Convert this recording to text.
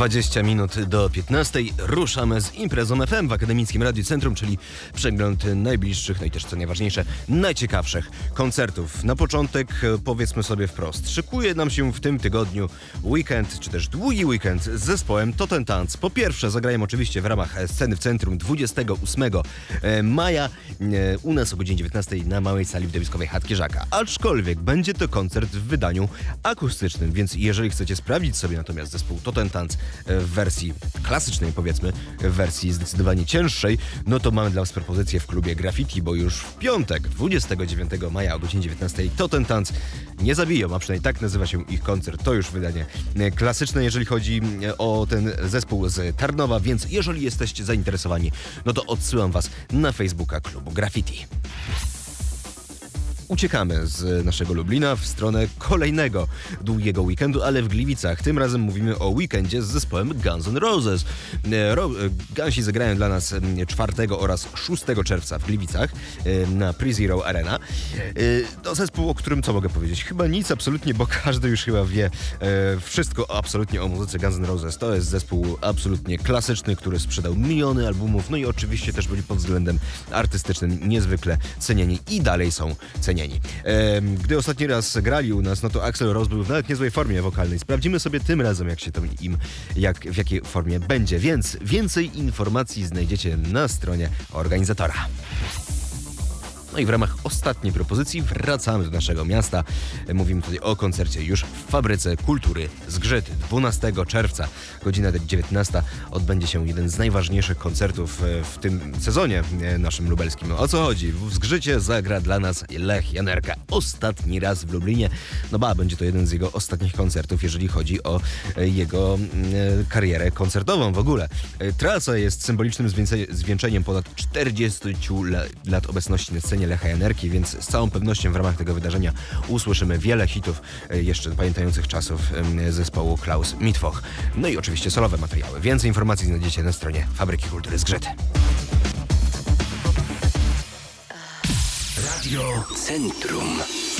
20 minut do 15. Ruszamy z imprezą FM w Akademickim Radiu Centrum, czyli przegląd najbliższych, no i też co najważniejsze, najciekawszych koncertów. Na początek powiedzmy sobie wprost, szykuje nam się w tym tygodniu weekend, czy też długi weekend z zespołem Toten Tanz. Po pierwsze zagrają oczywiście w ramach sceny w centrum 28 maja u nas o godzinie 19 na małej sali widowiskowej Chatki Żaka. Aczkolwiek będzie to koncert w wydaniu akustycznym, więc jeżeli chcecie sprawdzić sobie natomiast zespół Toten Tanz w wersji klasycznej, powiedzmy, w wersji zdecydowanie cięższej, no to mamy dla was propozycję w klubie Graffiti, bo już w piątek, 29 maja o godzinie 19 Toten Tanz nie zabiją, a przynajmniej tak nazywa się ich koncert. To już wydanie klasyczne, jeżeli chodzi o ten zespół z Tarnowa, więc jeżeli jesteście zainteresowani, no to odsyłam was na Facebooka klubu Graffiti. Uciekamy z naszego Lublina w stronę kolejnego długiego weekendu, ale w Gliwicach. Tym razem mówimy o weekendzie z zespołem Guns N' Roses. Gansi zagrają dla nas 4 oraz 6 czerwca w Gliwicach na PreZero Arena. To zespół, o którym co mogę powiedzieć? Chyba nic absolutnie, bo każdy już chyba wie wszystko absolutnie o muzyce Guns N' Roses. To jest zespół absolutnie klasyczny, który sprzedał miliony albumów, no i oczywiście też byli pod względem artystycznym niezwykle cenieni i dalej są cenieni. Gdy ostatni raz grali u nas, no to Axl Rose był w nawet niezłej formie wokalnej. Sprawdzimy sobie tym razem, jak się to w jakiej formie będzie, więc więcej informacji znajdziecie na stronie organizatora. No i w ramach ostatniej propozycji wracamy do naszego miasta. Mówimy tutaj o koncercie już w Fabryce Kultury Zgrzyt. 12 czerwca, godzina 19, odbędzie się jeden z najważniejszych koncertów w tym sezonie naszym lubelskim. O co chodzi? W Zgrzycie zagra dla nas Lech Janerka. Ostatni raz w Lublinie. No będzie to jeden z jego ostatnich koncertów, jeżeli chodzi o jego karierę koncertową w ogóle. Trasa jest symbolicznym zwieńczeniem ponad 40 lat obecności na scenie Lecha Janerki, więc z całą pewnością w ramach tego wydarzenia usłyszymy wiele hitów jeszcze pamiętających czasów zespołu Klaus Mitwoch. No i oczywiście solowe materiały. Więcej informacji znajdziecie na stronie Fabryki Kultury Zgrzyt. Radio Centrum.